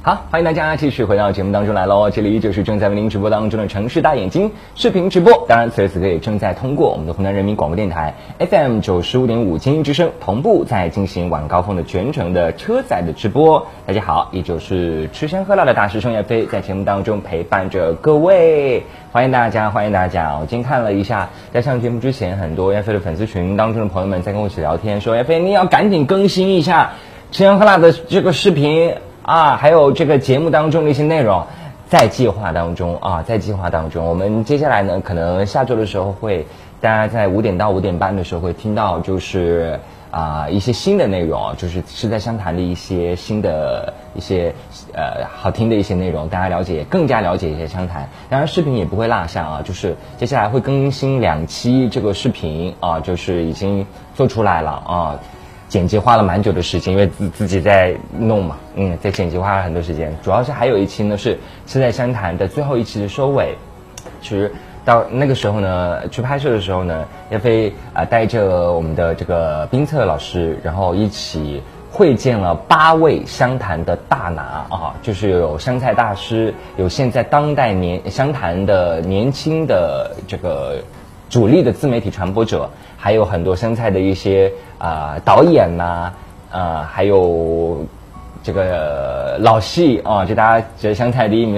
好，欢迎大家继续回到节目当中来喽！这里就是正在为您直播当中的城市大眼睛视频直播，当然此时此刻也正在通过我们的湖南人民广播电台 FM 95.5精英之声同步在进行晚高峰的全程的车载的直播。大家好，依旧是吃香喝辣的大师兄岳飞在节目当中陪伴着各位，欢迎大家，欢迎大家！我今天看了一下，在上节目之前，很多岳飞的粉丝群当中的朋友们在跟我一起聊天，说岳飞你要赶紧更新一下吃香喝辣的这个视频。还有这个节目当中的一些内容，在计划当中在计划当中，我们接下来呢，可能下周的时候会，大家在5点到5点半的时候会听到，就是一些新的内容，就是是在湘潭的一些新的一些好听的一些内容，大家更加了解一些湘潭。当然视频也不会落下就是接下来会更新2期这个视频就是已经做出来了剪辑花了蛮久的时间，因为自己在弄嘛，在剪辑花了很多时间。主要是还有一期呢是在湘潭的最后一期的收尾，其实到那个时候呢，去拍摄的时候呢，岳飞带着我们的这个宾策老师，然后一起会见了8位湘潭的大拿就是有湘菜大师，有现在当代湘潭的年轻的这个主力的自媒体传播者，还有很多湘菜的一些导演还有这个老戏就大家觉得湘菜第一名